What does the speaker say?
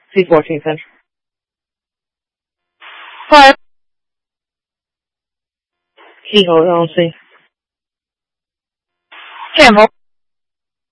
Please Washington. Hello? Key hold on, see. Campbell.